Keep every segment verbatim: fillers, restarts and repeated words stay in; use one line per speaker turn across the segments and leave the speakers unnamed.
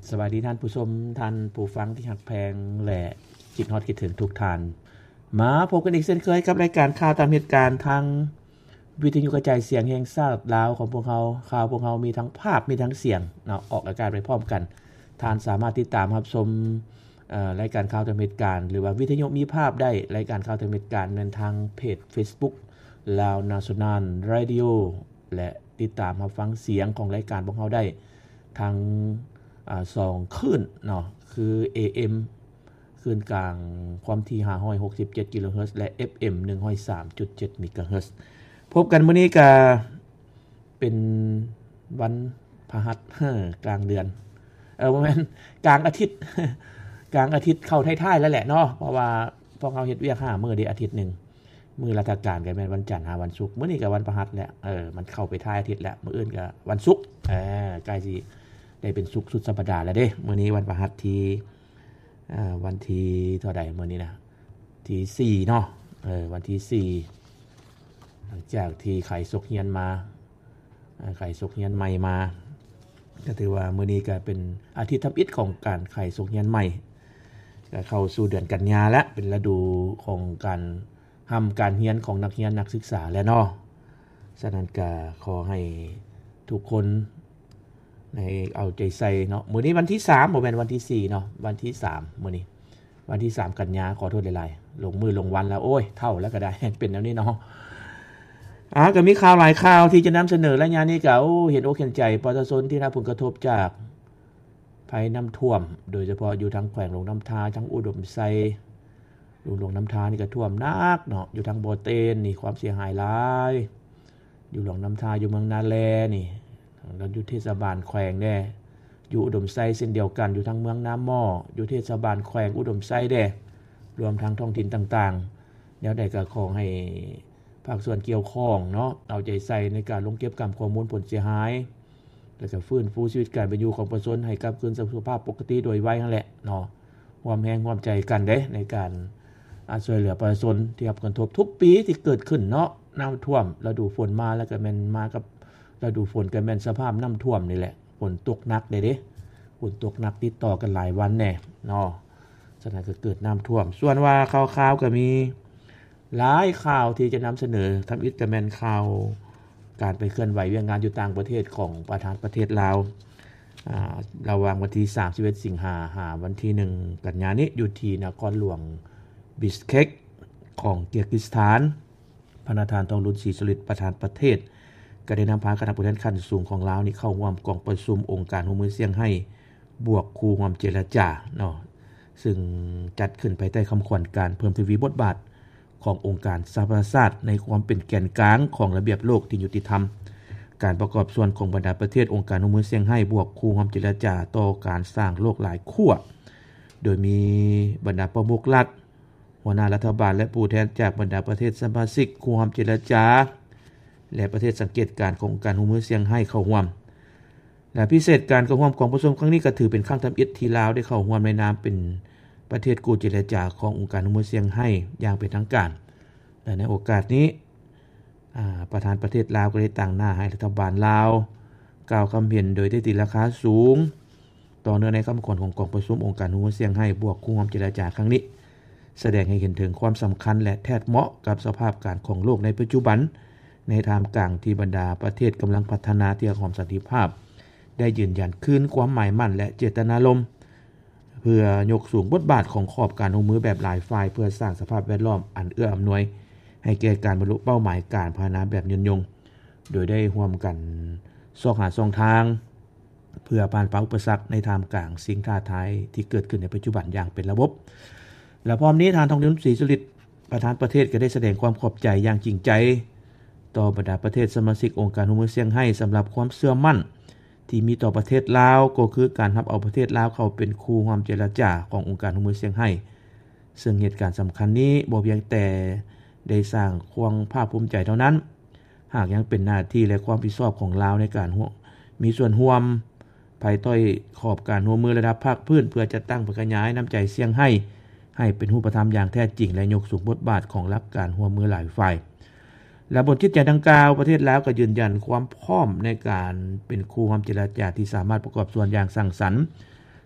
สวัสดีท่านผู้ชมท่านผู้ฟังที่หักแพงและคิดฮอดคิดถึงทุกท่านมาพบกันอีกเช่นเคยกับรายการข่าวตามเหตุการณ์ทางวิทยุกระจายเสียงแห่งชาติลาวของพวกเราข่าวพวกเรามีทั้งภาพมีทั้งเสียงเนาะออกอากาศไปพร้อมกันท่านสามารถติดตามรับชมเอ่อรายการข่าวตามเหตุการณ์หรือว่าวิทยุมีภาพได้รายการข่าวตามเหตุการณ์ในทางเพจ Facebook Lao National Radio และติดตามรับฟังเสียงของรายการพวกเราได้ทางอ่าสองคลื่นเนาะคือ เอ เอ็ม คลื่นกลางความถี่ห้าร้อยหกสิบเจ็ดกิโลเฮิรตซ์และ เอฟ เอ็ม หนึ่งร้อยสามจุดเจ็ด เมกะเฮิรตซ์พบกันมื้อนี้ก็เป็นวันพฤหัสกลางเดือนเออบ่แม่นกลางอาทิตย์กลางอาทิตย์เข้าท้ายๆแล้วแหละเนาะเพราะว่าพวกเราเฮ็ดเวียกห้ามื้อเด้อาทิตย์นึงมื้อราชการก็แม่นวันจันทร์หาวันศุกร์มื้อนี้ก็วันพฤหัสแล้วเออมันเข้าไปท้ายอาทิตย์แล้วมื้ออื่นก็วันศุกร์เออใกล้สิได้เป็นศุกร์สุดสัปดาห์แล้วเด้มื้อนี้วันพฤหัสที่อ่าวันที่เท่าใดมื้อนี้นะที่สี่เนาะเออวันที่สี่หลังจากที่ไข่สกเฮียนมาไข่สกเฮียนใหม่มาก็ถือว่ามื้อนี้ก็เป็นอาทิตย์ทับอิฐของการไข่สกเฮียนใหม่ก็เข้าสู่เดือนกันยาแล้วเป็นฤดูของการทำการเรียนของนักเรียนนักศึกษาแล้วเนาะฉะนั้นก็ขอให้ทุกคนในเอาใจใส่เนาะมื้อนี้วันที่สามบ่แม่นวันที่สี่เนาะวันที่สามมื้อนี้วันที่สามกันยาขอโทษหลายๆลงมือลงวันแล้วโอ้ยเท่าแล้วก็ได้เป็นแล้วนี่เนาะอ่าก็มีข่าวหลายข่าวที่จะนำเสนอและยามนี้ก็โอ้เห็นอกเห็นใจประชาชนที่รับผลกระทบจากภัยน้ำท่วมโดยเฉพาะอยู่ทางแขวงหลวงน้ำทาทั้งอุดมไซหลวงน้ำทานี่ก็ท่วมหนักเนาะอยู่ทางบ่อเตนนี่ความเสียหายหลายอยู่หลวงน้ำทาอยู่เมืองนาแลนี่แล้วอยู่เทศบาลแขวงแน่อยู่อุดมไซเช่นเดียวกันอยู่ทางเมืองน้ำหม้ออยู่เทศบาลแขวงอุดมไซแด่รวมทั้งท้องถิ่นต่างๆแล้วได้ก็ขอให้ภาคส่วนเกี่ยวข้องเนาะเอาใจใส่ในการลงเก็บกำข้อมูลผลเสียหายแล้วก็ฟื้นฟูชีวิตการเป็นอยู่ของประชาชนให้กลับคืนสู่สภาพปกติโดยไวนั่นแหละเนาะร่วมแรงร่วมใจกันเด้ในการอาช่วยเหลือประชาชนที่รับผลกระทบทุกปีที่เกิดขึ้นเนาะน้ำท่วมฤดูฝนมาแล้วก็แม่นมากับฤดูฝนก็แม่นสภาพน้ำท่วมนี่แหละฝนตกหนักเด้เด้ฝนตกหนักติดต่อกันหลายวันแน่เนาะฉะนั้นก็เกิดน้ำท่วมส่วนว่าข่าวๆก็มีหลายข่าวที่จะนำเสนอทำอิฐก็แม่นข่าวการไปเคลื่อนไหวเวียงงานอยู่ต่างประเทศของประธานประเทศลาวอ่าระหว่างวันที่สามสิบเอ็ดสิงหาคมหาวันที่หนึ่งกันยายนนี้อยู่ที่นครหลวงบิสเคกของเกียร์กิสถานประธานทองรุนศรีสฤษดิ์ประธานประเทศก็ได้นำพาคณะผู้แทนขั้นสูงของลาวนี่เข้าร่วมกองประชุมองค์การร่วมมือเสียงให้บวกคู่ร่วมเจรจาเนาะซึ่งจัดขึ้นภายใต้คำขวัญการเพิ่มทวีบทบาทขององค์การสหประชาชาติในความเป็นแกนกลางของระเบียบโลกที่ยุติธรรมการประกอบส่วนของบรรดาประเทศองค์การร่วมมือเสียงให้บวกคู่ร่วมเจรจาต่อการสร้างโลกหลายขั้วโดยมีบรรดาประมุขรัฐหัวหน้ารัฐบาลและผู้แทนจากบรรดาประเทศสมาชิกคู่ร่วมเจรจาและประเทศสังเกตการณ์ขององค์การร่วมมือเสียงให้เข้าร่วมและพิเศษการเข้าร่วมของประชุมครั้งนี้ก็ถือเป็นครั้งทำอิฐที่ลาวได้เข้าร่วมในนามเป็นประเทศกู้เจรจาขององค์การร่วมมือเสียงให้อย่างเป็นทางการและในโอกาสนี้ประธานประเทศลาวก็ได้ตั้งหน้าให้รัฐบาลลาวกล่าวคำเห็นโดยได้ตีราคาสูงต่อเนื่องในคำขวัญของกองประชุมองค์การร่วมมือเสียงให้บวกคู่ร่วมเจรจาครั้งนี้แสดงให้เห็นถึงความสำคัญและแท้เหมาะกับสภาพการของโลกในปัจจุบันในท่ามกลางที่บรรดาประเทศกำลังพัฒนาเพื่อความสันติภาพได้ยืนยันคืนความหมายมั่นและเจตนารมณ์เพื่อยกสูงบทบาทของขอบการร่วมมือแบบหลายฝ่ายเพื่อสร้างสภาพแวดล้อมอันเอื้ออำนวยให้แก่การบรรลุเป้าหมายการพัฒนาแบบยืนยงโดยได้ร่วมกันซอกหาช่องทางเพื่อผ่านพ้นอุปสรรคในท่ามกลางสิ่งท้าทายที่เกิดขึ้นในปัจจุบันอย่างเป็นระบบและพร้อมนี้ทางทองรุนศรีสฤษดิ์ประธานประเทศก็ได้แสดงความขอบใจอย่างจริงใจต่อบรรดาประเทศสมาชิกองค์การร่วมมือเสียงให้สำหรับความเชื่อมั่นที่มีต่อประเทศลาวก็คือการรับเอาประเทศลาวเข้าเป็นคู่ร่วมเจรจาขององค์การร่วมมือเสียงให้ซึ่งเหตุการณ์สำคัญนี้บ่เพียงแต่ได้สร้างความภาคภูมิใจเท่านั้นหากยังเป็นหน้าที่และความรับผิดชอบของลาวในการมีส่วนร่วมภายใต้ขอบการร่วมมือระดับภาคพื้นเพื่อจะตั้งเพื่อขยายน้ำใจเสียงให้ให้เป็นรูปธรรมอย่างแท้จริงและยกสูงบทบาทของรับการร่วมมือหลายฝ่ายและบทจิตใจดังกล่าวประเทศลาวก็ยืนยันความพร้อมในการเป็นคู่ร่วมเจรจาที่สามารถประกอบส่วนอย่างสร้างสรรค์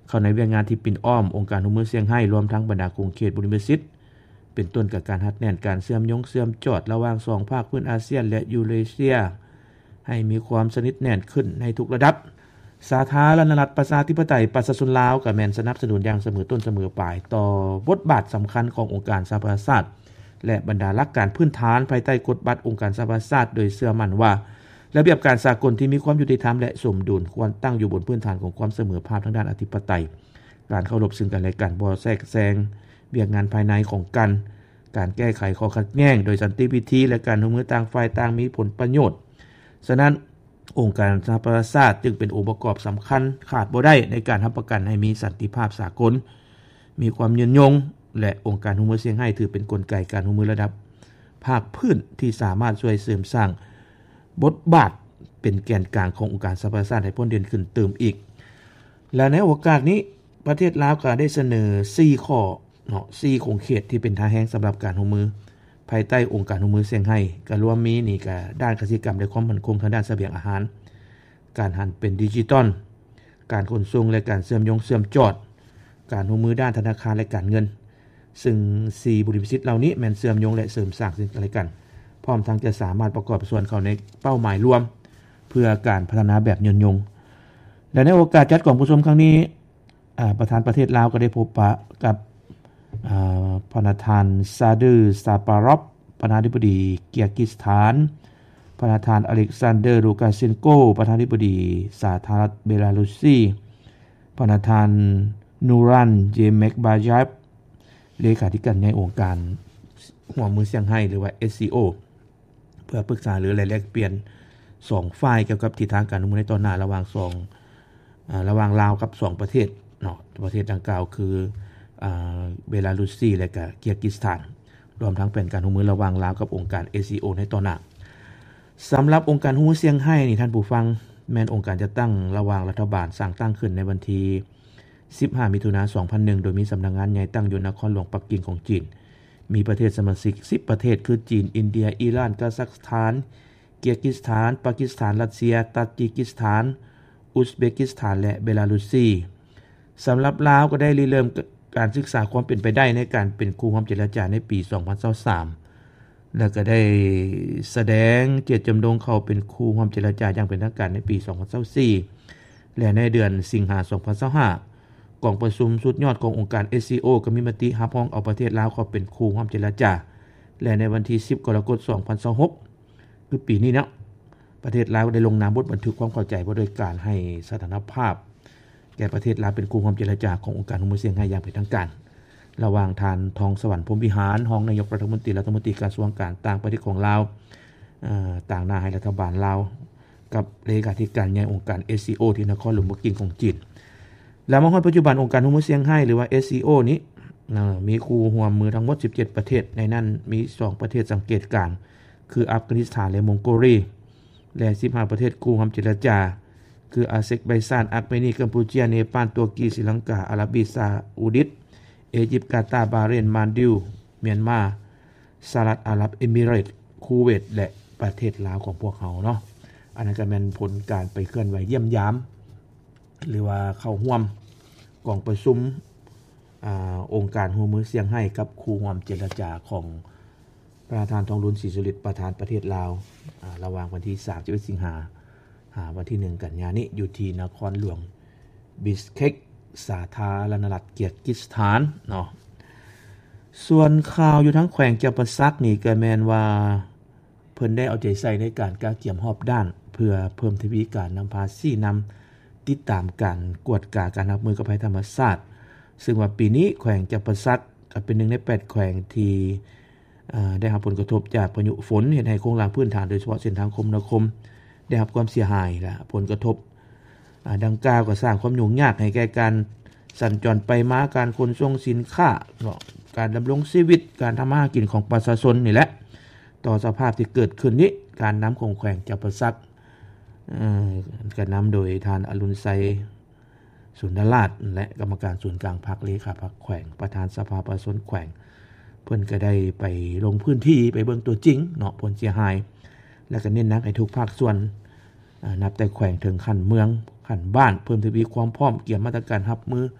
เข้าในเวียกงานที่ปิ่นอ้อมองค์การฮู้มือเซี่ยงไฮ้รวมทั้งบรรดากรุงเขตบริเวณสิทธิ์เป็นต้นกับการหัดแน่นการเชื่อมโยงเชื่อมจอดระหว่างสองภาคพื้นอาเซียนและยูเรเซียให้มีความสนิทแน่นขึ้นในทุกระดับสาธารณรัฐประชาธิปไตยประชาชนลาวก็แม่นสนับสนุนอย่างเสมอต้นเสมอปลายต่อบทบาทสำคัญขององค์การสหประชาชาติและบรรดาหลักการพื้นฐานภายใต้กฎบัตรองค์การสหประชาชาติโดยเชื่อมั่นว่าระเบียบการสากลที่มีความยุติธรรมและสมดุลควรตั้งอยู่บนพื้นฐานของความเสมอภาคทางด้านอธิปไตยการเคารพซึ่งกันและกันบ่แทรกแซงเวียกงานภายในของกันการแก้ไขข้อขัดแย้งโดยสันติวิธีและการร่วมมือต่างฝ่ายต่างมีผลประโยชน์ฉะนั้นองค์การสหประชาชาติจึงเป็นองค์ประกอบสำคัญขาดบ่ได้ในการรับประกันให้มีสันติภาพสากลมีความยืนยงและองค์การฮู้มือเซี่ยงไฮ้ถือเป็นกลไกการฮู้มือระดับภาคพื้นที่สามารถช่วยเสริมสร้างบทบาทเป็นแกนกลางขององค์การสหประชาชาติให้พ้นเด่นขึ้นเติมอีกและในโอกาสนี้ประเทศลาวก็ได้เสนอสี่ข้อเนาะสี่โครงเขตที่เป็นทางแห่งสำหรับการฮู้มือภายใต้องค์การฮู้มือเซี่ยงไฮ้ก็รวมมีนี่ก็ด้านกสิกรรมและความมั่นคงทางด้านเสบียงอาหารการหันเป็นดิจิทัลการขนส่งและการเชื่อมโยงเชื่อมจอดการฮู้มือด้านธนาคารและการเงินซึ่งสี่บริษัทเหล่านี้แม่นเชื่อมโยงและเสริมสร้างซึ่งกันและกันพร้อมทั้งจะสามารถประกอบส่วนเข้าในเป้าหมายรวมเพื่อการพัฒนาแบบยืนยงและในโอกาสจัดกล่องประชุมครั้งนี้ประธานประเทศลาวก็ได้พบปะกับประธานซาดือซาปารอฟประธานาธิบดีเกียร์กิสถานประธานอเล็กซานเดอร์ลูกาเซนโกประธานาธิบดีสาธารณรัฐเบลารุซีประธานนูรันเจเมกบาญาฟเลขาธิการใหญ่องค์การหัวมือเซี่ยงไฮ้หรือว่า เอส ซี โอ เพื่อปรึกษาหรือแลกเปลี่ยนสองฝ่ายเกี่ยวกับทิศทางการร่วมมือในตอนหน้าระหว่างสองอ่าระหว่างลาวกับสองประเทศเนาะประเทศดังกล่าวคืออ่าเบลารุซีและก็เกียร์กิสถานรวมทั้งเป็นการร่วมมือระหว่างลาวกับองค์การ เอ ซี โอ ในตอนหน้าสำหรับองค์การฮู้เซี่ยงไฮ้นี่ท่านผู้ฟังแม้นองค์การจะตั้งระหว่างรัฐบาลสร้างตั้งขึ้นในวันที่สิบห้ามิถุนายนสองพันหนึ่งโดยมีสำนักงานใหญ่ตั้งอยู่นครหลวงปักกิ่งของจีนมีประเทศสมาชิกสิบประเทศคือจีนอินเดียอิหร่านกาซัคสถานเกียร์กิสถานปากีสถานรัสเซียตาจิกิสถานอุซเบกิสถานและเบลารุซีสำหรับลาวก็ได้ริเริ่มการศึกษาความเป็นไปได้ในการเป็นคู่ร่วมเจรจาในปีสองพันยี่สิบสามแล้วก็ได้แสดงเจตจำนงเข้าเป็นคู่ร่วมเจรจาอย่างเป็นทางการในปีสองพันยี่สิบสี่และในเดือนสิงหาคมสองพันยี่สิบห้ากองประชุมสุดยอดขององค์การ เอส ซี โอ ก็มีมติรับรองเอาประเทศลาวเข้าเป็นคู่ร่วมเจรจาและในวันที่สิบกรกฎาคมสองพันยี่สิบหกคือปีนี้เนาะประเทศลาวได้ลงนามบทบันทึกความเข้าใจว่าโดยการให้สถานภาพแก่ประเทศลาวเป็นคู่ร่วมเจรจาขององค์การฮู้มือเซี่ยงไฮ้อย่างเป็นทางการระหว่างทานทองสวรรค์พรหมวิหารรองนายกรัฐมนตรีรัฐมนตรีกระทรวงการต่างประเทศของลาวเอ่อต่างหน้าให้รัฐบาลลาวกับเลขาธิการใหญ่องค์การ เอส ซี โอ ที่นครหลวงปักกิ่งของจีนและมาฮอดปัจจุบันองค์การฮู้มือเซี่ยงไฮ้หรือว่า เอส ซี โอ นี้มีคู่ร่วมมือทั้งหมดสิบเจ็ดประเทศในนั้นมีสองประเทศสังเกตการณ์คืออัฟกานิสถานและมองโกเลียและสิบห้าประเทศคู่ร่วมเจรจาคืออาเซกไบซานอาร์เมนีกัมพูชาเนปาลตุรกีศรีลังกาอาหรับิซาอุดิษเอยิปต์กาตาร์บาห์เรนมาลดีฟเมียนมาสหรัฐอาหรับเอมิเรตส์คูเวตและประเทศลาวของพวกเขาเนาะอันนั้นก็เป็นผลการไปเคลื่อนไหวเยี่ยมยามหรือว่าเข้าร่วมกองประชุมอ่าองค์การฮู้มือเซี่ยงไฮ้กับคู่ร่วมเจรจาของประธานทองรุนศรีสุฤทธิ์ประธานประเทศลาวอ่าระหว่างวันที่สามสิบเอ็ดสิงหาคมหาวันที่หนึ่งกันยายนนี้อยู่ที่นครหลวงบิสเคกสาธารณรัฐเกียร์กิสถานเนาะส่วนข่าวอยู่ทั้งแขวงเจ้าประซักนี่ก็แม่นว่าเพิ่นได้เอาใจใส่ในการกาเกี่ยมรอบด้านเพื่อเพิ่มทวีการนำภาษีนำติดตามการกวดกาการรับมือกับภัยธรรมชาติซึ่งว่าปีนี้แขวงเจ้าประซักก็เป็นหนึ่งในแปดแขวงที่ได้รับผลกระทบจากพายุฝนเฮ็ดให้โครงสร้างพื้นฐานโดยเฉพาะเส้นทางคมนาคมได้รับความเสียหายและผลกระทบดังกล่าวก็สร้างความยุ่งยากให้แก่การสัญจรไปมาการขนส่งสินค้าเนาะการดำรงชีวิตการทำมาหากินของประชาชนนี่แหละต่อสภาพที่เกิดขึ้นนี้การนำของแขวงเจ้าประซักเอ่อก็นำโดยท่านอรุณไซสุนทรราชและกรรมการศูนย์กลางพรรคเลขาพรรคแขวงประธานสภาประชาชนแขวงเพิ่นก็ได้ไปลงพื้นที่ไปเบิ่งตัวจริงเนาะผลเสียหายและก็เน้นหนักให้ทุกภาคส่วนนับแต่แขวงถึงขั้นเมืองขั้นบ้านเพิ่มทวีความพร้อมเกี่ยวกับมาตรการรับมือ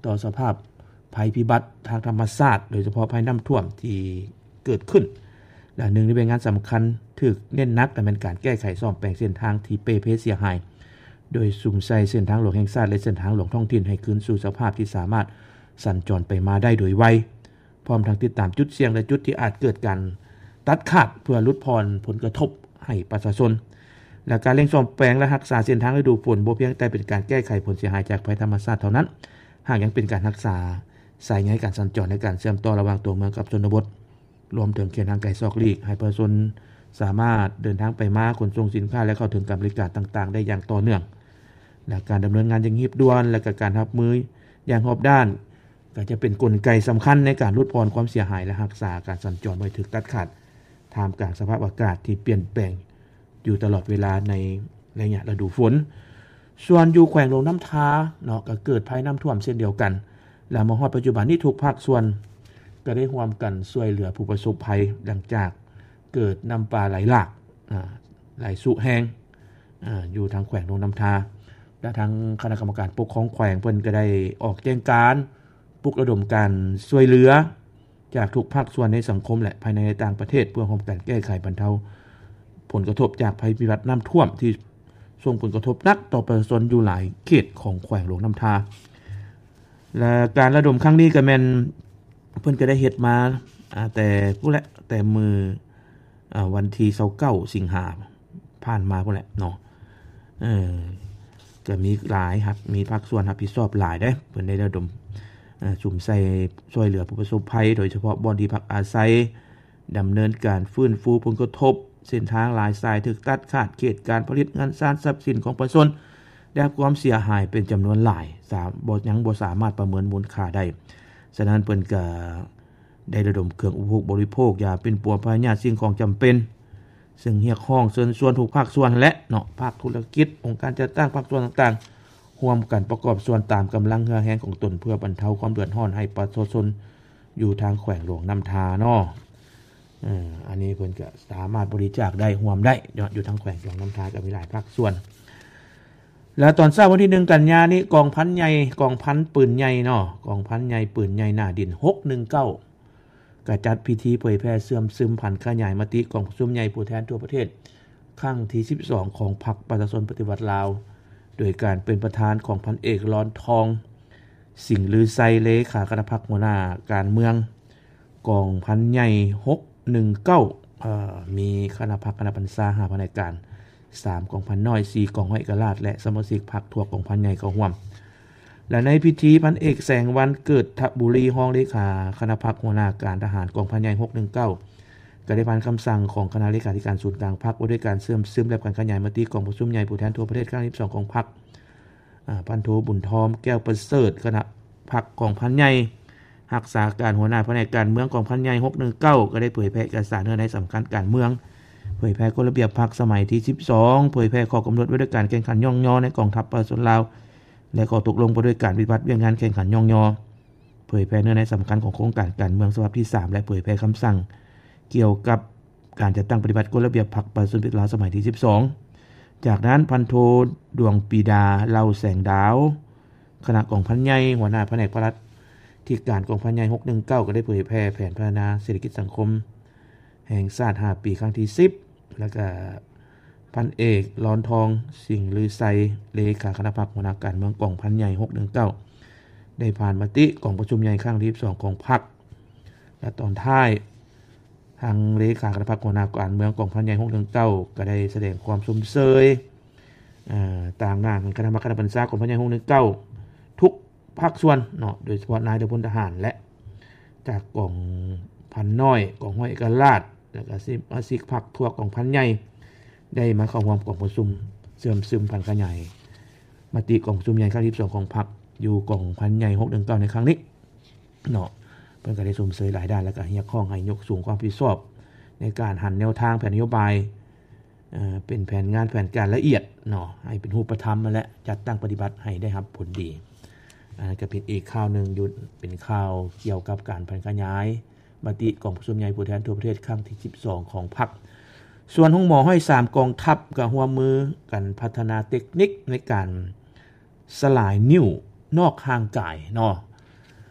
ต่อสภาพภัยพิบัติทางธรรมชาติโดยเฉพาะภัยน้ำท่วมที่เกิดขึ้นและหนึ่งในเป็นงานสำคัญถึกเน้นนักแต่เป็นการแก้ไขซ่อมแปลงเส้นทางที่เปเพเสียหายโดยสุ่มใส่เส้นทางหลวงแห่งชาติและเส้นทางหลวงท้องถิ่นให้คืนสู่สภาพที่สามารถสัญจรไปมาได้โดยไวพร้อมทั้งติดตามจุดเสี่ยงและจุดที่อาจเกิดการตัดขาดเพื่อลดพรผลกระทบให้ประชาชนและการเร่งซ่อมแปลงและรักษาเส้นทางฤดูฝนบ่เพียงแต่เป็นการแก้ไขผลเสียหายจากภัยธรรมชาติเท่านั้นหากยังเป็นการรักษาสายใยการสัญจรในการเชื่อมต่อระหว่างตัวเมืองกับชนบทรวมถึงเขตทางไกลซอกลีกให้ประชาชนสามารถเดินทางไปมาขนส่งสินค้าและเข้าถึงการบริการต่างๆได้อย่างต่อเนื่องและการดำเนินงานอย่างรีบด่วนและการรับมืออย่างรอบด้านก็จะเป็นกลไกสำคัญในการลดพรความเสียหายและรักษาการสัญจรไม่ถูกตัดขาดท่ามกลางสภาพอากาศที่เปลี่ยนแปลงอยู่ตลอดเวลาในระยะฤดูฝนส่วนอยู่แขวงลงน้ำทาเนาะก็เกิดภัยน้ำท่วมเช่นเดียวกันและมาฮอดปัจจุบันนี้ทุกภาคส่วนก็ได้ร่วมกันช่วยเหลือผู้ประสบภัยหลังจากเกิดน้ำป่าไหลหลากอ่าไหลสุแห้งอ่าอยู่ทางแขวงลงน้ำทาและทางคณะกรรมการปกครองแขวงเพิ่นก็ได้ออกแจ้งการปลุกระดมการช่วยเหลือจากทุกภาคส่วนในสังคมและภายในต่างประเทศเพื่อร่วมกันแก้ไขบรรเทาผลกระทบจากภัยพิบัติน้ำท่วมที่ส่งผลกระทบหนักต่อประชาชนอยู่หลายเขตของแขวงหลวงน้ำทาและการระดมครั้งนี้ก็แม่นเพิ่นก็ได้เฮ็ดมาแต่ผู้ละแต่มืออ่าวันที่ยี่สิบเก้าสิงหาคมผ่านมาพุ่นแหละเนาะเออก็มีหลายครับมีภาคส่วนรับผิดชอบหลายเด้เพิ่นได้ระดมเอ่อสุ่มใส่ช่วยเหลือผู้ประสบภัยโดยเฉพาะบ่อนที่พักอาศัยดำเนินการฟื้นฟูผลกระทบเส้นทางหลายสายถูกตัดขาดเขตการผลิตงานสร้างทรัพย์สินของประชาชนได้รับความเสียหายเป็นจำนวนหลายสามบ่ยังบ่สามารถประเมินมูลค่าได้ฉะนั้นเพิ่นก็ได้ระดมเครื่องอุปโภคบริโภคยาเป็นปัวพาญาสิ่งของจำเป็นซึ่งเรียกร้องเชิญชวนทุกภาคส่วนและเนาะภาคธุรกิจองค์การจัดตั้งภาคส่วนต่างๆร่วมกันประกอบส่วนตามกำลังเรือแรงของตนเพื่อบรรเทาความเดือดร้อนให้ประชาชนอยู่ทางแขวงหลวงน้ำทาเนาะเอ่ออันนี้เพิ่นก็สามารถบริจาคได้ร่วมได้เนาะอยู่ทางแขวงหลวงน้ำทาก็มีหลายภาคส่วนแล้วตอนเช้าวันที่หนึ่งกันยายนนี้กองพันใหญ่กองพันปืนใหญ่เนาะกองพันใหญ่ปืนใหญ่หน้าดินหกหนึ่งเก้าก็จัดพิธีเผยแพร่เสื่อมซึมผันขยายมติกองประชุมใหญ่ผู้แทนทั่วประเทศครั้งที่สิบสองของพรรคประชาชนปฏิวัติลาวโดยการเป็นประธานของพันเอกร้อนทองสิงห์ลือไซเลขาคณะพรรคหัวหน้าการเมืองกองพันใหญ่หกหนึ่งเก้าเอ่อมีคณะพรรคคณะบรรษาห้าพนักงานสามกองพันน้อยสี่กองห้อยกะลาดและสมาชิกพรรคทั่วกองพันใหญ่เข้าร่วมและในพิธีพันเอกแสงวันเกิดทบุรีห้องเลขาคณะพรรคหัวหน้าการทหารกองพันใหญ่หกหนึ่งเก้าก็ได้ผ่านคำสั่งของคณะเลขาธิการศูนย์กลางพรรคว่าด้วยการเสื่อมซึมและการขยายมติกองประชุมใหญ่ผู้แทนทั่วประเทศครั้งที่สิบสองของพรรคอ่าพันโทบุญทอมแก้วประเสริฐคณะพรรคกองพันใหญ่รักษาการหัวหน้าแผนกการเมืองกองพันใหญ่หกหนึ่งเก้าก็ได้เผยแพร่เอกสารเนื้อในสำคัญการเมืองเผยแพร่กฎระเบียบพรรคสมัยที่สิบสองเผยแพร่ข้อกำหนดไว้ด้วยการแข่งขันย่องย่อในกองทัพประชาชนลาวและข้อตกลงไปด้วยการปฏิบัติเรื่องงานแข่งขันย่องย่อเผยแพร่เนื้อในสำคัญของโครงการการเมืองฉบับที่สามและเผยแพร่คำสั่งเกี่ยวกับการจัดตั้งปฏิบัติกฎระเบียบพรรคประชาชนลาวสมัยที่สิบสองจากนั้นพันโทดวงปีดาเล่าแสงดาวคณะกองพันใหญ่หัวหน้าแผนกปลัดที่การกองพันใหญ่หกหนึ่งเก้าก็ได้เผยแพร่แผนพัฒนาเศรษฐกิจสังคมแห่งชาติห้าปีครั้งที่สิบแล้วก็พันเอกร้อนทองสิงห์ลือไซเลขาคณะพรรคหัวหน้าการเมืองกองพันใหญ่หกหนึ่งเก้าได้ผ่านมติกองประชุมใหญ่ครั้งที่สิบสองของพรรคและตอนท้ายทางเลขาคณะพรรคหัวหน้าการเมืองกองพันใหญ่หกหนึ่งเก้าก็ได้แสดงความสมเสยอ่าต่างหน้าของคณะกรรมการบรรษากองพันใหญ่หกหนึ่งเก้าทุกภาคส่วนเนาะโดยเฉพาะนายพลทหารและจากกองพันน้อยกองห้อยกะลาดแล้วก็สิอาศิกพรรคทั่วกองพันใหญ่ได้มาเข้าร่วมกองประชุมเสื่อมซึมผันขยายมติกองประชุมใหญ่ครั้งที่สิบสองของพรรคอยู่กองพันใหญ่หกหนึ่งเก้าในครั้งนี้เนาะเพิ่นก็ได้สมเสยหลายด้านแล้วก็เรียกร้องให้ยกสูงความรับผิดชอบในการหันแนวทางแผนนโยบายเอ่อเป็นแผนงานแผนการละเอียดเนาะให้เป็นรูปธรรมและจัดตั้งปฏิบัติให้ได้รับผลดีอ่าก็เป็นอีกข่าวนึงอยู่เป็นข่าวเกี่ยวกับการผันขยายมติกองประชุมใหญ่ผู้แทนทั่วประเทศครั้งที่สิบสองของพรรคส่วนห้องหมอห้อยสามกองทัพก็ร่วมมือกันพัฒนาเทคนิคในการสลายนิ้วนอกห่างกายเนาะ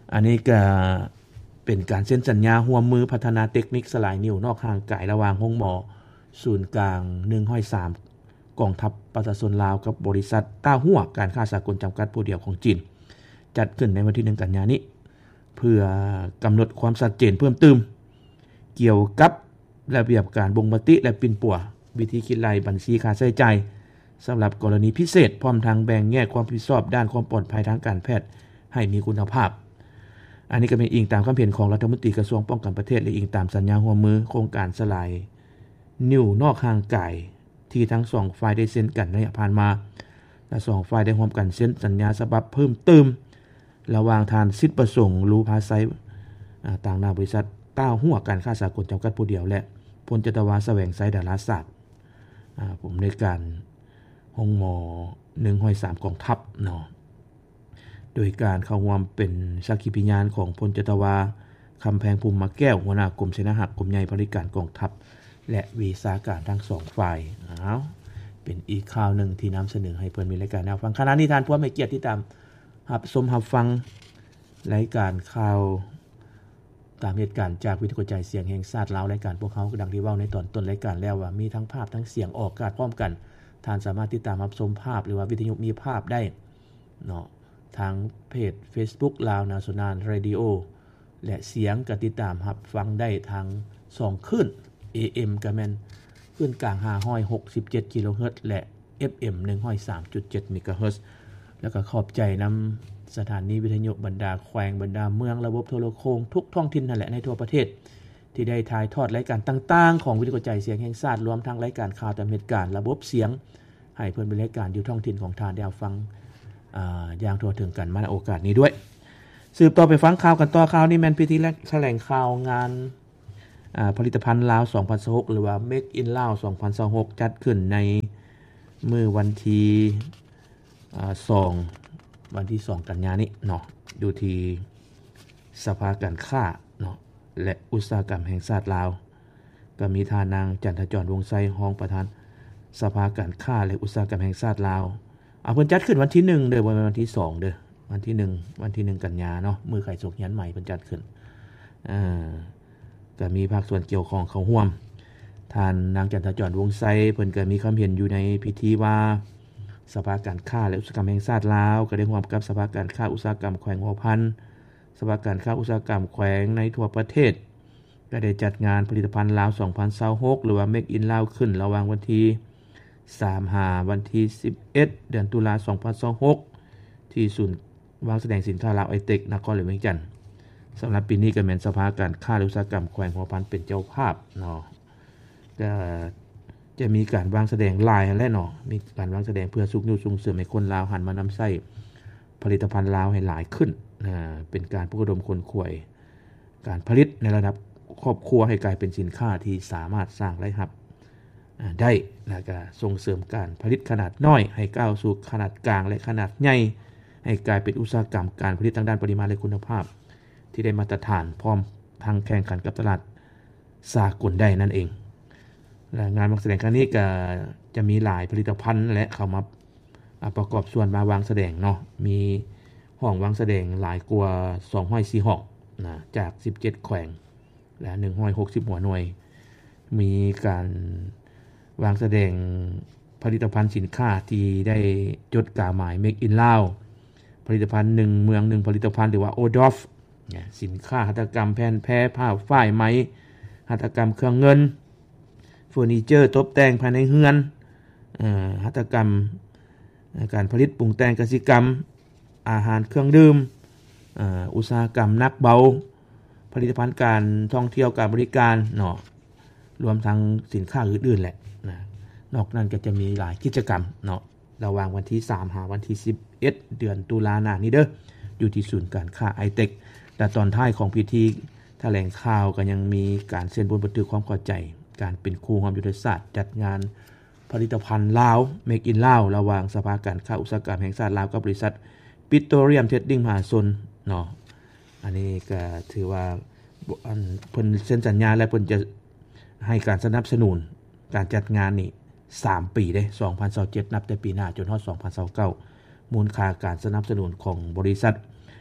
อันนี้ก็เป็นการเซ็นสัญญาร่วมมือพัฒนาเทคนิคสลายนิ้วนอกห่างไกลระหว่างห้องหมอศูนย์กลางหนึ่งศูนย์สามกองทัพประชาชนลาวกับบริษัทต้าหัวการค้าสากลจำกัดผู้เดียวของจีนจัดขึ้นในวันที่หนึ่งกันยายนนี้เพื่อกำหนดความชัดเจนเพิ่มเติมเกี่ยวกับระเบียบการบ่งมติและปิ่นปัววิธีคิดรายบัญชีค่าใช้จ่ายสำหรับกรณีพิเศษพร้อมทางแบ่งแยกความรับผิดชอบด้านความปลอดภัยทางการแพทย์ให้มีคุณภาพอันนี้ก็เป็นอิงตามคำเห็นของรัฐมนตรีกระทรวงป้องกันประเทศและอิงตามสัญญาร่วมมือโครงการสลายนิ้วนอกห่างไกลที่ทั้งสองฝ่ายได้เซ็นกันในระยะผ่านมาและสองฝ่ายได้ร่วมกันเซ็นสัญญาฉบับเพิ่มเติมระหว่างทานสิทธิประสงค์รูภาไซต่างหน้าบริษัทต้าหัวการค้าสากลจำกัดผู้เดียวและพลจัตวาแสวงไซดาราศาสตร์ผมในการห้องหมอหนึ่งศูนย์สามกองทัพเนาะโดยการเข้าร่วมเป็นสักขีพยานของพลจัตวาคำแพงภูมิมาแก้วหัวหน้ากรมเสนาหักกรมใหญ่บริการกองทัพและวิชาการทั้งสองฝ่ายอ้าวเป็นอีกข่าวหนึ่งที่นำเสนอให้เพื่อนมีรายการแนวฟังขณะนี้ท่านผู้มีเกียรติที่ตามรับชมรับฟังรายการข่าวตามเหตุการณ์จากวิทยุกระจายเสียงแห่งชาติลาวรายการพวกเขาดังที่เว้าในตอนต้นรายการแล้วว่ามีทั้งภาพทั้งเสียงออกอากาศพร้อมกันท่านสามารถติดตามรับชมภาพหรือว่าวิทยุมีภาพได้เนาะทางเพจ Facebook ลาว National Radio และเสียงก็ติดตามรับฟังได้ทางสองคลื่น เอ เอ็ม ก็แม่นคลื่นกลางห้าร้อยหกสิบเจ็ดกิโลเฮิรตซ์และ เอฟ เอ็ม หนึ่งศูนย์สามจุดเจ็ด เมกะเฮิรตซ์แล้วก็ขอบใจนำสถานีวิทยุบรรดาแขวงบรรดาเมืองระบบโทรโคงทุกท้องถิ่นนั่นแหละในทั่วประเทศที่ได้ถ่ายทอดรายการต่างๆของวิทยุกระจายเสียงแห่งชาติรวมทั้งรายการข่าวตามเหตุการณ์ระบบเสียงให้เพิ่นเป็นรายการอยู่ท้องถิ่นของท่านได้ฟังอ่าอย่างทั่วถึงกันมาในโอกาสนี้ด้วยสืบต่อไปฟังข่าวกันต่อข่าวนี้แม่นพิธีแถลงข่าวงานอ่าผลิตภัณฑ์ลาวสองพันยี่สิบหกหรือว่า Make in ลาวสองพันยี่สิบหกจัดขึ้นในมื้อวันที่อ่าสองวันที่สองกันยายนนี้เนาะอยู่ที่สภาการค้าเนาะและอุตสาหกรรมแห่งชาติลาวก็มีท่านางจันทจรวงศ์ไซรองประธานสภาการค้าและอุตสาหกรรมแห่งชาติลาวเอาเพิ่นจัดขึ้นวันที่หนึ่งเด้อบ่แม่นวันที่สองเด้อวันที่หนึ่งวันที่หนึ่งกันยาเนาะมื้อไข่สกยันใหม่เพิ่นจัดขึ้นอ่าก็มีภาคส่วนเกี่ยวข้องเข้าร่วมท่านนางจันทจรวงศ์ไซเพิ่นก็มีความเห็นอยู่ในพิธีว่าสภาการค้าและอุตสาหกรรมแห่งชาติลาวก็ได้ร่วมกับสภาการค้าอุตสาหกรรมแขวงหัวพันสภาการค้าอุตสาหกรรมแขวงในทั่วประเทศก็ได้จัดงานผลิตภัณฑ์ลาวสองพันยี่สิบหกหรือว่า Make in ลาวขึ้นระหว่างวันที่สามถึงวันที่สิบเอ็ดเดือนตุลาคมสองพันยี่สิบหกที่ศูนย์วางแสดงสินค้าลาวไอเทคนครหลวงเวียงจันทน์สำหรับปีนี้ก็แม่นสภาการค้าและอุตสาหกรรมแขวงหัวพันเป็นเจ้าภาพเนาะก็จะมีการวางแสดงลายและเนาะมีการวางแสดงเพื่อสุขยุ่งส่งเสริมให้คนลาวหันมานำใช้ผลิตภัณฑ์ลาวให้หลายขึ้นอ่าเป็นการปลุกระดมคนขวยการผลิตในระดับครอบครัวให้กลายเป็นสินค้าที่สามารถสร้างรายรับได้แล้วก็ส่งเสริมการผลิตขนาดน้อยให้ก้าวสู่ขนาดกลางและขนาดใหญ่ให้กลายเป็นอุตสาหกรรมการผลิตทางด้านปริมาณและคุณภาพที่ได้มาตรฐานพร้อมทางแข่งขันกับตลาดสากลได้นั่นเองและงานวางแสดงครั้งนี้ก็จะมีหลายผลิตภัณฑ์และเข้ามาประกอบส่วนมาวางแสดงเนาะมีห้องวางแสดงหลายกว่าสองร้อยสี่ห้องนะจากสิบเจ็ดแขวงและหนึ่งร้อยหกสิบหัวหน่วยมีการวางแสดงผลิตภัณฑ์สินค้าที่ได้จดกาหมาย Make in ลาวผลิตภัณฑ์หนึ่งเมืองหนึ่งผลิตภัณฑ์หรือว่า โอ ดี โอ เอฟ เนี่ยสินค้าหัตถกรรมแผ่นแพรผ้าฝ้ายไหมหัตถกรรมเครื่องเงินเฟอร์นิเจอร์ตกแต่งภายในเรือนเอ่อหัตถกรรมการผลิตปรุงแต่งกสิกรรมอาหารเครื่องดื่มเอ่ออุตสาหกรรมนักเบาผลิตภัณฑ์การท่องเที่ยวการบริการเนาะรวมทั้งสินค้าอื่นๆแหละนะนอกนั้นก็จะมีหลายกิจกรรมเนาะระหว่างวันที่สามถึงวันที่สิบเอ็ดเดือนตุลาคมนี้เด้ออยู่ที่ศูนย์การค้าไอเทคแต่ตอนท้ายของพิธีแถลงข่าวก็ยังมีการเซ็นบนบันทึกความเข้าใจการเป็นครูความยุทธศาสตร์จัดงานผลิตภัณฑ์ลาว Make in ลาวระหว่างสภาการค้าอุตสาหกรรมแห่งชาติลาวกับบริษัทปิโตรเลียมเทรดดิ้งมหาชนเนาะอันนี้ก็ถือว่าอันเพิ่นเซ็นสัญญาและเพิ่นจะให้การสนับสนุนการจัดงานนี่สามปีเด้สองพันยี่สิบเจ็ดนับแต่ปีหน้าจนฮอดสองพันยี่สิบเก้ามูลค่าการสนับสนุนของบริษัท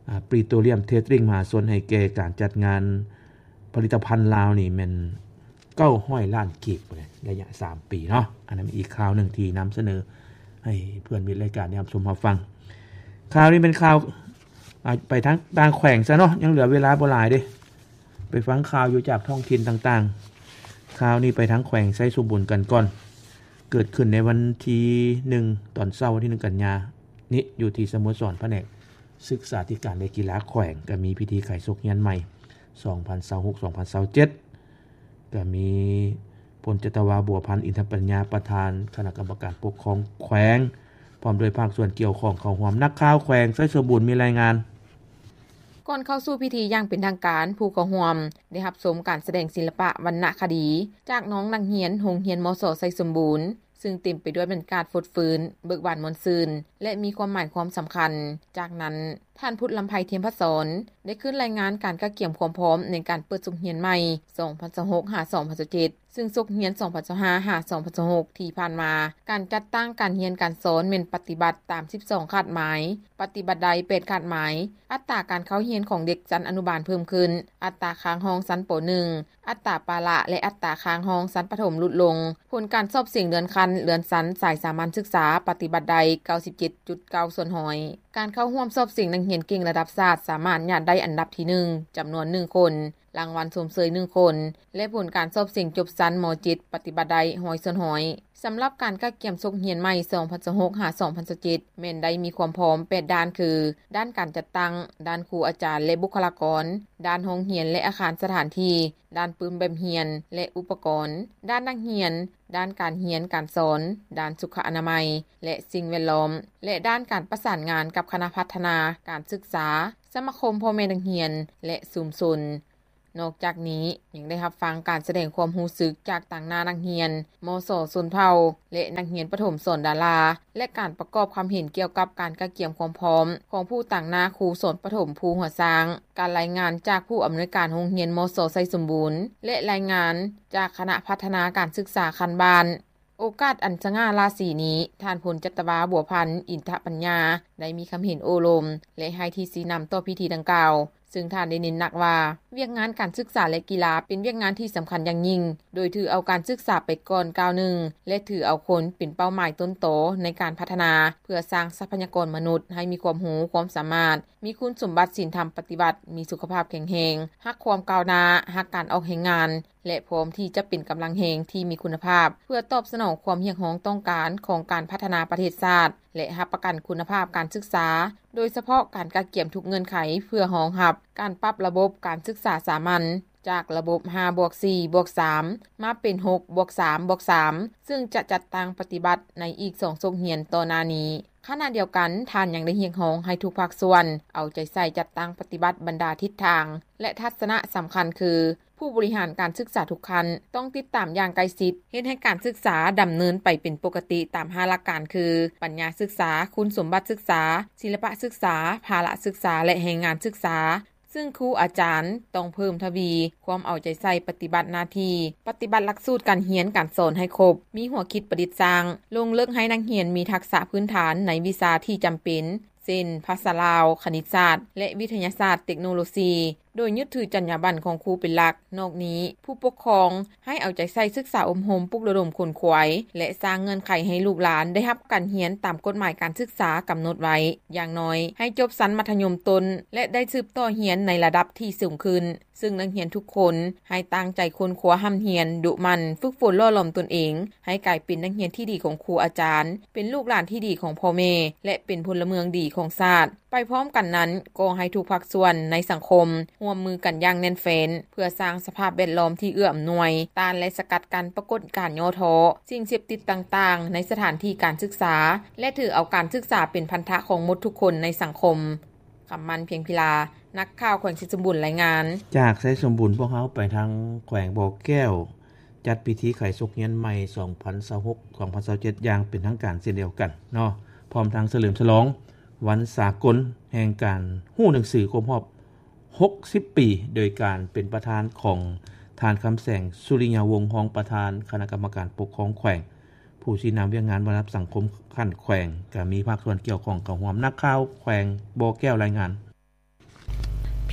ปรีโตเรียมเทสติ้งมหาชนให้แก่การจัดงานผลิตภัณฑ์ลาวนี่แม่นเก้าร้อยล้านกีบระยะสามปีเนาะอันนั้นอีกข่าวหนึ่งที่นำเสนอให้เพื่อนมิตรรายการได้รับชมรับฟังข่าวนี้เป็นข่าวไปทั้งต่างแขวงซะเนาะยังเหลือเวลาบ่หลายเด้ไปฟังข่าวอยู่จากท้องถิ่นต่างๆข่าวนี้ไปทั้งแขวงไซสมบูรณ์กันก่อนเกิดขึ้นในวันที่หนึ่งตอนเช้าวันที่หนึ่งกันยายนนี้อยู่ที่สโมสรแผนกศึกษาธิการและกีฬาแขวงก็มีพิธีไขศกเฮียนใหม่สองพันยี่สิบหก สองพันยี่สิบเจ็ดก็มีพลจตวาบัวพันธ์อินทปัญญาประธานคณะกรรมการปกครองแขวงพร้อมโดยภาคส่วนเกี่ยวข้องเข้าร่วมนักข่าวแขวงไซสมบูรณ์มีรายงาน
ก่อนเข้าสู่พิธีอย่างเป็นทางการผู้เข้าร่วมได้รับชมการแสดงศิลปะวรรณคดีจากน้องนักเรียนโรงเรียนมส.ไซสมบูรณ์ซึ่งเต็มไปด้วยบรรยากาศฟดฟื้นเบิกบานมนต์ซื่นและมีความหมายความสำคัญจากนั้นท่านพุทธลำไพเทียมพสรได้ขึ้นรายงานการกะเกี่ยมความพร้อมในการเปิดสุขเฮียนใหม่สองพันยี่สิบหก หา สองพันยี่สิบเจ็ดซึ่งสุขเฮียนสองพันยี่สิบห้า หา สองพันยี่สิบหกที่ผ่านมาการจัดตั้งการเรียนการสอนเป็นปฏิบัติตามสิบสองคาดหมายปฏิบัติใดเป็นคาดหมายอัตราการเข้าเรียนของเด็กชั้นอนุบาลเพิ่มขึ้นอัตราค้างห้องชั้นป หนึ่ง อัตราปาระและอัตราค้างห้องชั้นประถมลดลงผลการสอบเสียงเดือนคันเดือนชั้นสายสามัญศึกษาปฏิบัติใด เก้าสิบเจ็ดจุดเก้า ส่วนหอยการเข้าร่วมสอบเสียงนักเรียนเก่งระดับชาติสามารถญาติได้อันดับที่หนึ่งจำนวนหนึ่งคนรางวัลชมเชยหนึ่งคนและผลการสอบเสียงจบชั้นม.เจ็ด ปฏิบัติใดหอยส่วนหอยสำหรับการกะเกี่ยมสุขเฮียนใหม่สองพันยี่สิบหก หา สองพันยี่สิบเจ็ดแม่นได้มีความพร้อมแปดด้านคือด้านการจัดตั้งด้านครูอาจารย์และบุคลากรด้านโรงเรียนและอาคารสถานที่ด้านปืนแบบเรียนและอุปกรณ์ด้านนักเรียนด้านการเรียนการสอนด้านสุขอนามัยและสิ่งแวดล้อมและด้านการประสานงานกับคณะพัฒนาการศึกษาสมาคมพ่อแม่นักเรียนและชุมชนนอกจากนี้ยังได้รับฟังการแสดงความรู้สึกจากต่างหน้านักเรียนมส.ชนเผ่าและนักเรียนประถมสอนดาราและการประกอบความเห็นเกี่ยวกับการกะเกี่ยมความพร้อมของผู้ต่างหน้าครูสอนประถมภูหัวช้างการรายงานจากผู้อำนวยการโรงเรียนมส.ไซสมบูรณ์และรายงานจากคณะพัฒนาการศึกษาคันบานโอกาสอันสง่าราศีนี้ท่านพลจัตวาบัวพันธ์อินทปัญญาได้มีคำเห็นโอโลมและให้ที่สีนำต่อพิธีดังกล่าวซึ่งท่านได้เน้นหนักว่าเวียกงานการศึกษาและกีฬาเป็นเวียกงานที่สำคัญอย่างยิ่งโดยถือเอาการศึกษาไปก่อนก้าวหนึ่งและถือเอาคนเป็นเป้าหมายต้นโตในการพัฒนาเพื่อสร้างทรัพยากรมนุษย์ให้มีความรู้ความสามารถมีคุณสมบัติศีลธรรมปฏิบัติมีสุขภาพแข็งแรงรักความก้าวหน้ารักการออกแห่งงานและพร้อมที่จะเป็นกำลังแรงที่มีคุณภาพเพื่อตอบสนองความเรียกร้องต้องการของการพัฒนาประเทศชาติและรับประกันคุณภาพการศึกษาโดยเฉพาะการกะเกี่ยมทุกเงื่อนไขเพื่อรองรับการปรับระบบการศึกษาสามัญจากระบบ ห้าบวกสี่บวกสาม มาเป็น หกบวกสามบวกสาม ซึ่งจะจัดตั้งปฏิบัติในอีกสองโรงเรียนต่อหน้านี้ขณะเดียวกันท่านยังได้เรียกร้องให้ทุกภาคส่วนเอาใจใส่จัดตั้งปฏิบัติบรรดาทิศทางและทัศนะสำคัญคือผู้บริหารการศึกษาทุกขั้นต้องติดตามอย่างใกล้ชิดเฮ็ดให้การศึกษาดำเนินไปเป็นปกติตามห้าหลักการคือปัญญาศึกษาคุณสมบัติศึกษาศิลปะศึกษาภาระศึกษาและแรงงานศึกษาซึ่งครูอาจารย์ต้องเพิ่มทวีความเอาใจใส่ปฏิบัติหน้าที่ปฏิบัติหลักสูตรการเรียนการสอนให้ครบมีหัวคิดประดิษฐ์สร้างลงลึกให้นักเรียนมีทักษะพื้นฐานในวิชาที่จำเป็นเช่นภาษาลาวคณิตศาสตร์และวิทยาศาสตร์เทคโนโลยีโดยยึดถือจรรยาบรรณของครูเป็นหลักนอกนี้ผู้ปกครองให้เอาใจใส่ศึกษาอมโหมปลุกระดมคนขวายและสร้างเงื่อนไขให้ลูกหลานได้รับการเรียนตามกฎหมายการศึกษากำหนดไว้อย่างน้อยให้จบชั้นมัธยมต้นและได้สืบต่อเรียนในระดับที่สูงขึ้นซึ่งนักเรียนทุกคนให้ตั้งใจค้นคว้าห้ำเรียนดุมันฝึกฝนล่อหลอมตนเองให้กลายเป็นนักเรียนที่ดีของครูอาจารย์เป็นลูกหลานที่ดีของพ่อแม่และเป็นพลเมืองดีของชาติไปพร้อมกันนั้นก็ให้ทุกภาคส่วนในสังคมร่วมมือกันอย่างแน่นแฟ้นเพื่อสร้างสภาพแวดล้อมที่เอื้ออำนวยต้านและสกัดกั้นปรากฏการณ์ย่อท้อสิ่งเสพติดต่างๆในสถานที่การศึกษาและถือเอาการศึกษาเป็นพันธะของมนุษย์ทุกคนในสังคมคำมันเพียงพิลานักข่าวแขวงไซสมบูรณ์รายงาน
จากไซสมบูรณ์พวกเฮาไปทางแขวงบ่อแก้วจัดพิธีไขศกเฮียนใหม่สองพันยี่สิบหก สองพันยี่สิบเจ็ดอย่างเป็นทางการเช่นเดียวกันเนาะพร้อมทางเฉลิมฉลองวันสากลแห่งการฮู้หนังสือครบรอบหกสิบปีโดยการเป็นประธานของท่านคำแสงสุริยาวงศ์รองประธานคณะกรรมการปกครองแขวงผู้ชี้นำเรื่องงานบรรลับสังคมขั้นแขวงก็มีภาคส่วนเกี่ยวข้องกับร่วมนักข่าวแขวงบ่อแก้วรายงาน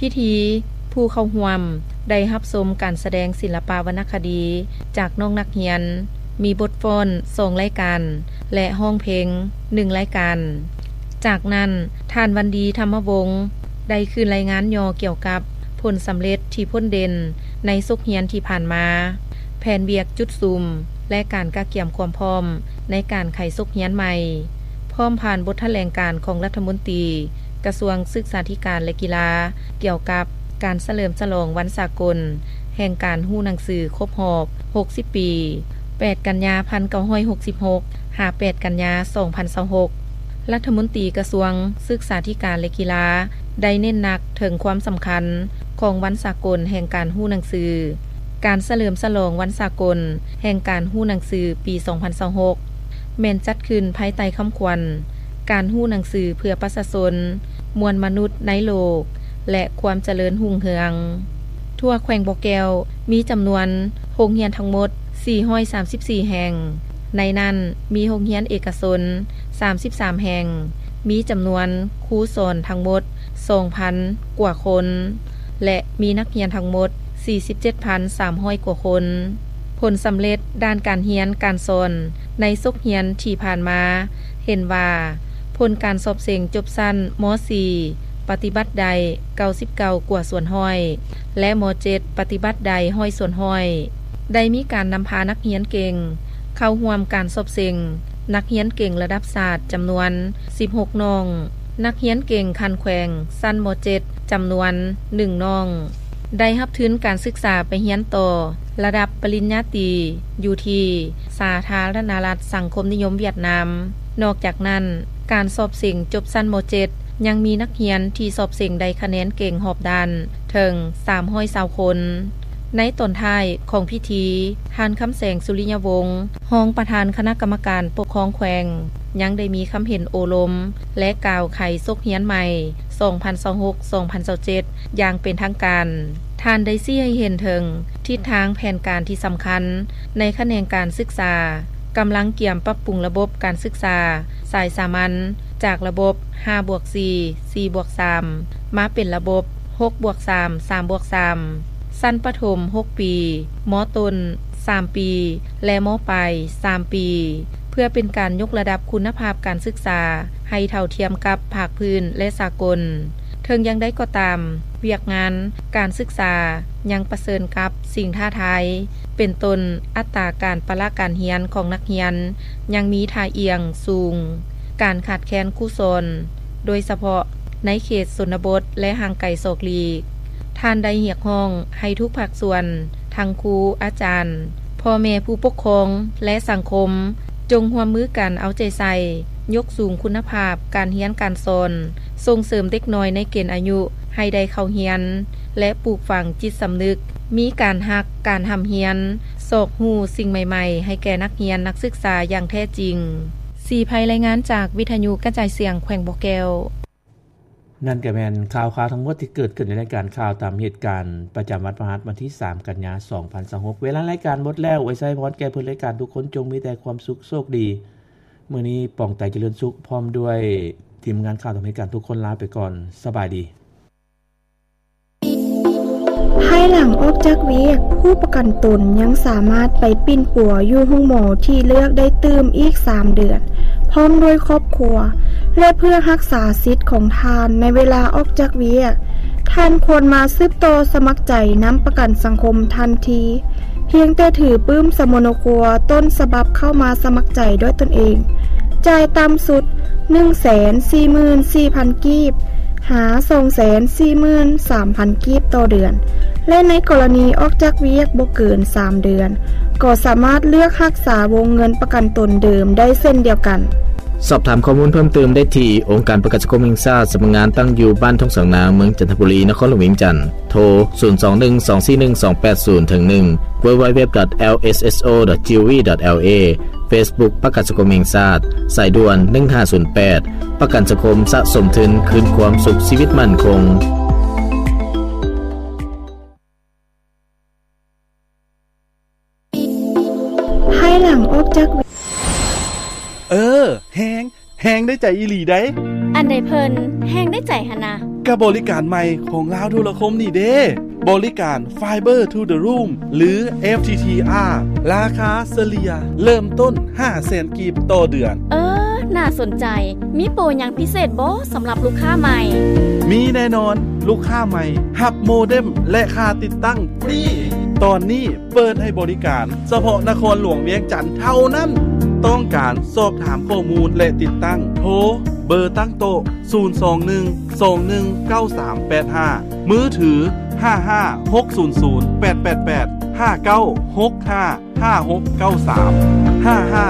พิธีผู้เข้าร่วมได้รับชมการแสดงศิลปวรรณคดีจากน้องนักเรียนมีบทฟ้อนสองรายการและห้องเพลงหนึ่งรายการจากนั้นท่านวันดีธรรมวงศ์ได้คืนรายงานย่อเกี่ยวกับผลสำเร็จที่พ้นเด่นในสุขเฮียนที่ผ่านมาแผนเวียกจุดซุมและการกะเกี่ยมความพร้อมในการไขสุขเฮียนใหม่พร้อมผ่านบทแถลงการของรัฐมนตรีกระทรวงศึกษาธิการและกีฬาเกี่ยวกับการเฉลิมฉลองวันสากลแห่งการฮู้หนังสือครบรอบหกสิบปีแปดกันยายนหนึ่งพันเก้าร้อยหกสิบหก หาแปดกันยายนสองพันยี่สิบหกรัฐมนตรีกระทรวงศึกษาธิการและกีฬาได้เน้นหนักถึงความสำคัญของวันสากลแห่งการฮู้หนังสือการเฉลิมฉลองวันสากลแห่งการฮู้หนังสือปีสองพันยี่สิบหกแม่นจัดขึ้นภายใต้คำขวัญการฮู้หนังสือเพื่อประชาชนมวลมนุษย์ในโลกและความเจริญรุ่งเรืองทั่วแขวงบ่อแก้วมีจำนวนโรงเรียนทั้งหมดสี่ร้อยสามสิบสี่แห่งในนั้นมีโรงเรียนเอกชนสามสิบสามแห่งมีจำนวนครูสอนทั้งหมด สองพัน กว่าคนและมีนักเรียนทั้งหมด สี่สิบเจ็ดพันสามร้อย กว่าคนผลสำเร็จด้านการเรียนการสอนในสุขเรียนที่ผ่านมาเห็นว่าผลการสอบเสียงจบสั้นม.สี่ ปฏิบัติใดเก้าสิบเก้ากว่าส่วนห้อยและม.เจ็ด ปฏิบัติใดห้อยส่วนห้อยได้มีการนำพานักเรียนเก่งเข้าร่วมการสอบเสียงนักเรียนเก่งระดับศาสตร์จำนวนสิบหกน้องนักเรียนเก่งคันแขวงสั้นม.เจ็ด จำนวนหนึ่งน้องได้รับทุนการศึกษาไปเรียนต่อระดับปริญญาตรีอยู่ที่สาธารณรัฐสังคมนิยมเวียดนามนอกจากนั้นการสอบเสียงจบสั้นม.เจ็ด ยังมีนักเรียนที่สอบเสียงได้คะแนนเก่งหอบด้านถึงสามร้อยยี่สิบคนในตอนท้ายของพิธีท่านคำแสงสุริยวงศ์รองประธานคณะกรรมการปกครองแขวงยังได้มีคำเห็นโอลมและกล่าวไขสุขเฮียนใหม่ สองพันยี่สิบหก สองพันยี่สิบเจ็ด อย่างเป็นทางการท่านได้ชี้ให้เห็นถึงทิศทางแผนการที่สำคัญในแขนงการศึกษากำลังเกี่ยมปรับปรุงระบบการศึกษาสายสามัญจากระบบ ห้าบวกสี่ สี่บวกสาม มาเป็นระบบ หกบวกสาม สามบวกสาม สั้นประถม หก ปีม.ต้น สาม ปีและม.ปลาย สาม ปีเพื่อเป็นการยกระดับคุณภาพการศึกษาให้เท่าเทียมกับภาคพื้นและสากลถึงยังได้ก็ตามเวียกงานการศึกษายังประเสริญกับสิ่งท้าทายเป็นต้นอัตราการประละการเรียนของนักเรียนยังมีท่าเอียงสูงการขาดแคลนครูสอนโดยเฉพาะในเขตชนบทและห่างไกลโศกลีกท่านได้เรียกร้องให้ทุกภาคส่วนทั้งครูอาจารย์พ่อแม่ผู้ปกครองและสังคมจงร่วมมือกันเอาใจใส่ยกสูงคุณภาพการเรียนการสอนส่งเสริมเด็กน้อยในเกณฑ์อายุให้ได้เข้าเรียนและปลูกฝังจิตสำนึกมีการฮักการทำเรียนสอกหูสิ่งใหม่ๆให้แก่นักเรียนนักศึกษาอย่างแท้จริงสี่ภัยรายงานจากวิทยุกระจายเสียงแขวงบ่อแก้ว
นั่นก็แม่นข่าวข่าวทั้งหมดที่เกิดขึ้นในรายการข่าวตามเหตุการณ์ประจำวันพฤหัสวันที่สามกันยายนสองพันยี่สิบหกเวลารายการหมดแล้วไว้ใส่พรแก่เพิ่นรายการทุกคนจงมีแต่ความสุขโชคดีมื้อนี้ป้องไตเจริญสุขพร้อมด้วยทีมงานข่าวตามเหตุการณ์ทุกคนลาไปก่อนสบายดี
ภายหลังออกจากเวียกผู้ประกันตนยังสามารถไปปิ้นปัวอยู่ห้องหมอที่เลือกได้ตื่มอีกสามเดือนพร้อมด้วยครอบครัวและเพื่อรักษาสิทธิ์ของทานในเวลาออกจากเวียกท่านควรมาซืบโตสมัครใจนำประกันสังคมทันทีเพียงแต่ถือปื้มสมโนครัวต้นฉบับเข้ามาสมัครใจด้วยตนเองจ่ายตามสุด หนึ่งแสนสี่หมื่นสี่พัน กีบหา สองแสนสี่หมื่นสามพัน กีบต่อเดือนและในกรณีออกจากเวียกบ่เกินสามเดือนก็สามารถเลือกรักษาวงเงินประกันตนเดิมได้เช่นเดียวกัน
สอบถามข้อมูลเพิ่มเติมได้ที่องค์การประกันสังคมแห่งชาติสำนักงานตั้งอยู่บ้านทุ่งสังนาเมืองจันทบุรีนครหลวงเวียงจันทน์โทรศูนย์ สอง หนึ่ง สอง สี่ หนึ่ง สอง แปด ศูนย์ หนึ่ง ดับเบิลยู ดับเบิลยู ดับเบิลยู ดอท แอล เอส เอส โอ ดอท จี โอ วี ดอท แอล เอ Facebook ประกันสังคมแห่งชาติสายด่วนหนึ่งห้าศูนย์แปดประกันสังคมสะสมทุนคืนความสุขชีวิตมั่นคง
ภายหลังออกจาก
เออแฮงแฮงได้ใจอีหลีได้
อันใดเพิ่นแฮงได้ใจหนนะ
กับบริการใหม่ของลาวโทรคมนี่เด้บริการ Fiber to the Room หรือ เอฟ ที ที อาร์ ราคาเฉลี่ยเริ่มต้น ห้าแสน กีบต่อเดือน
เออน่าสนใจมีโปรหยังพิเศษบ่สำหรับลูกค้าใหม่
มีแน่นอนลูกค้าใหม่หับโมเด็มและค่าติดตั้งฟรีตอนนี้เปิดให้บริการเฉพาะนครหลวงเวียงจันทน์เท่านั้นต้องการสอบถามข้อมูลและติดตั้งโทรเบอร์ตั้งโต๊ะศูนย์ สอง หนึ่ง สอง หนึ่ง เก้า สาม แปด ห้ามือถือห้า ห้า หก ศูนย์ ศูนย์ แปด แปด แปด ห้า เก้า หก ห้า ห้า หก เก้า สาม ห้า ห้า